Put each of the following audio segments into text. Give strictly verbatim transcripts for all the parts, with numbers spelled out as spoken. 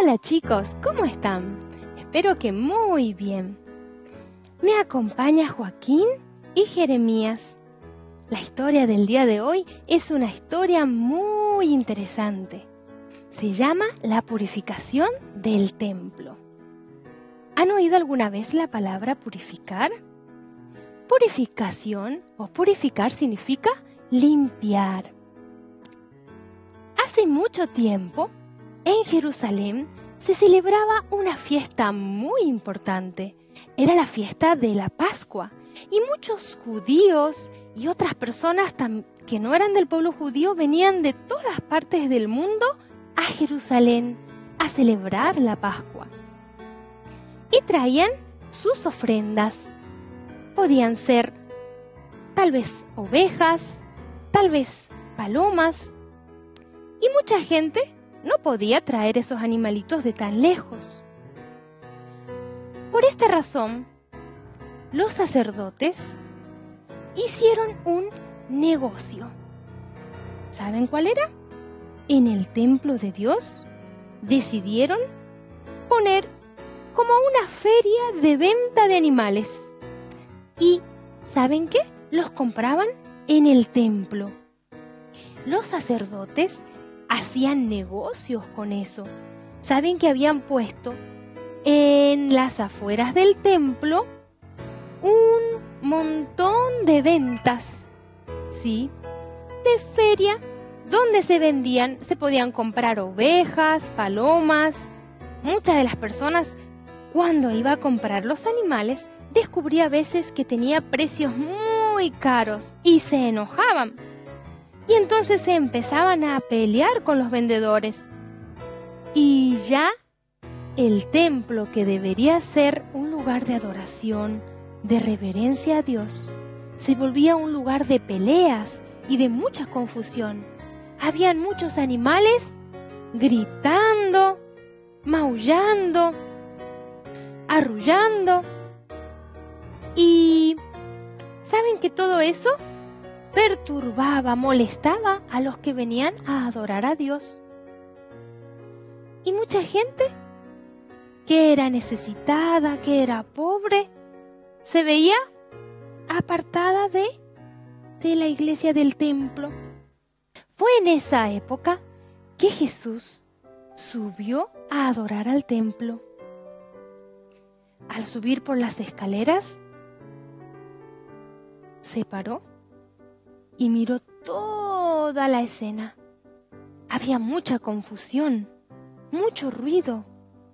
Hola chicos, ¿cómo están? Espero que muy bien. Me acompaña Joaquín y Jeremías. La historia del día de hoy es una historia muy interesante. Se llama La purificación del templo. ¿Han oído alguna vez la palabra purificar? Purificación o purificar significa limpiar. Hace mucho tiempo, en Jerusalén se celebraba una fiesta muy importante. Era la fiesta de la Pascua y muchos judíos y otras personas que no eran del pueblo judío venían de todas partes del mundo a Jerusalén a celebrar la Pascua. Y traían sus ofrendas. Podían ser tal vez ovejas, tal vez palomas. Y mucha gente no podía traer esos animalitos de tan lejos. Por esta razón, los sacerdotes hicieron un negocio. ¿Saben cuál era? En el templo de Dios decidieron poner como una feria de venta de animales. Y ¿saben qué? Los compraban en el templo. Los sacerdotes hacían negocios con eso. ¿Saben que habían puesto en las afueras del templo un montón de ventas? ¿Sí? De feria, donde se vendían, se podían comprar ovejas, palomas. Muchas de las personas, cuando iba a comprar los animales, descubría a veces que tenía precios muy caros y se enojaban. Y entonces se empezaban a pelear con los vendedores. Y ya el templo, que debería ser un lugar de adoración, de reverencia a Dios, se volvía un lugar de peleas y de mucha confusión. Habían muchos animales gritando, maullando, arrullando. Y ¿saben que todo eso perturbaba, molestaba a los que venían a adorar a Dios? Y mucha gente que era necesitada, que era pobre, se veía apartada de, de la iglesia del templo. Fue en esa época que Jesús subió a adorar al templo. Al subir por las escaleras, se paró y miró toda la escena. Había mucha confusión, mucho ruido.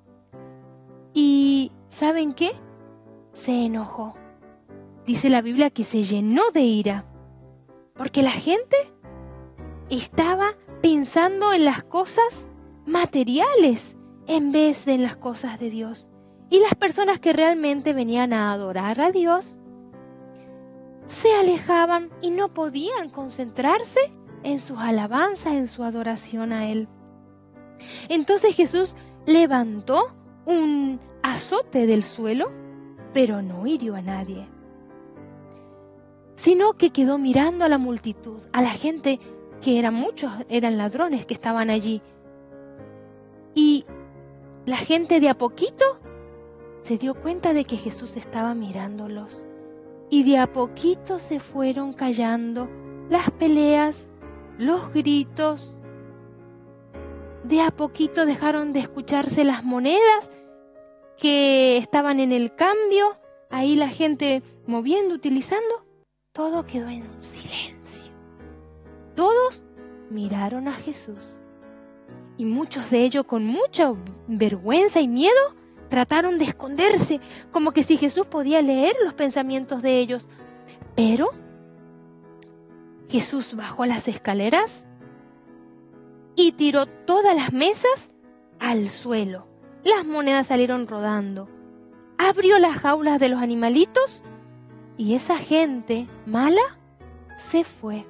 ¿Y saben qué? Se enojó. Dice la Biblia que se llenó de ira, porque la gente estaba pensando en las cosas materiales en vez de en las cosas de Dios. Y las personas que realmente venían a adorar a Dios se alejaban y no podían concentrarse en sus alabanzas, en su adoración a Él. Entonces Jesús levantó un azote del suelo, pero no hirió a nadie, sino que quedó mirando a la multitud, a la gente que eran muchos, eran ladrones que estaban allí. Y la gente de a poquito se dio cuenta de que Jesús estaba mirándolos. Y de a poquito se fueron callando las peleas, los gritos. De a poquito dejaron de escucharse las monedas que estaban en el cambio. Ahí la gente moviendo, utilizando. Todo quedó en un silencio. Todos miraron a Jesús. Y muchos de ellos, con mucha vergüenza y miedo, trataron de esconderse, como que si Jesús podía leer los pensamientos de ellos. Pero Jesús bajó las escaleras y tiró todas las mesas al suelo. Las monedas salieron rodando. Abrió las jaulas de los animalitos y esa gente mala se fue.